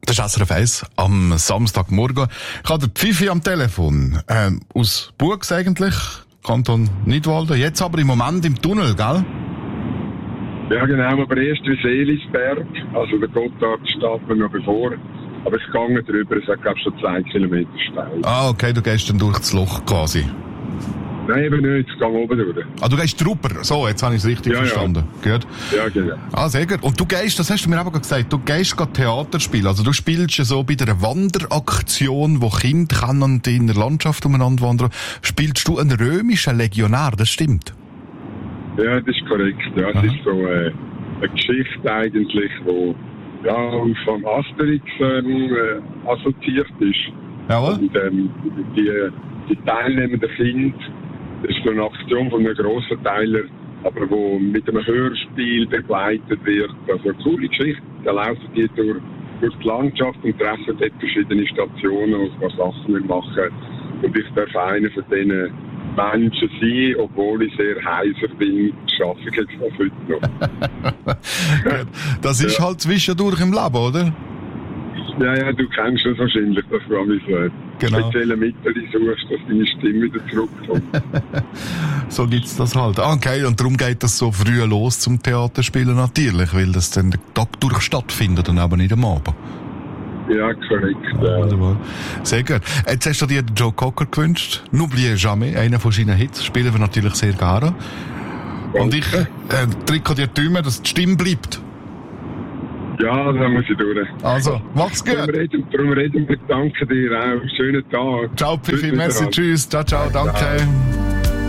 Das ist SRF 1 am Samstagmorgen. Ich habe den Pfiffi am Telefon. Aus Buchs eigentlich, Kanton Nidwalden. Jetzt aber im Moment im Tunnel, gell? Ja genau, aber erst wie Seelisberg. Also der Gotthard steht mir noch bevor. Aber es geht drüber, es hat glaube ich schon 2 Kilometer steil. Ah, okay, du gehst dann durch das Loch quasi. Nein, eben nicht, es geht oben durch. Ah, du gehst drüber. So, jetzt habe ich es richtig verstanden. Ja. Gut. Ja, genau. Ah, sehr gut. Und du gehst, das hast du mir eben gesagt, du gehst gerade Theater spielen. Also du spielst ja so bei der Wanderaktion, wo Kinder in der Landschaft umeinander wandern. Spielst du einen römischen Legionär, das stimmt? Ja, das ist korrekt. Ja, es ist so eine Geschichte eigentlich, die vom Asterix assoziiert ist. Jawohl. Und die teilnehmenden Kinder, das ist so eine Aktion von einem grossen Teiler, aber wo mit einem Hörspiel begleitet wird. Also eine coole Geschichte. Da laufen die durch die Landschaft und treffen dort verschiedene Stationen, wo sie Sachen machen. Und ich darf einer von diesen Menschen sein, obwohl ich sehr heiser bin, schaffe ich jetzt das heute noch. Das ist halt zwischendurch im Leben, oder? Ja, du kennst das wahrscheinlich, dass du an spezielle Mittel suchst, dass deine Stimme wieder zurückkommt. So gibt's das halt. Okay, und darum geht das so früh los zum Theaterspielen natürlich, weil das dann den Tag durch stattfindet und aber nicht am Abend. Ja, korrekt. Wunderbar. Sehr gut. Jetzt hast du dir Joe Cocker gewünscht. N'oubliez jamais, einer von seinen Hits. Spielen wir natürlich sehr gerne. Und ich drücke dir die Daumen, dass die Stimme bleibt. Ja, da muss ich durch. Also, mach's gut. Darum reden wir. Danke dir auch. Schönen Tag. Ciao, Pfiffi. Merci. Tschüss. Ciao, ciao. Danke. Ciao.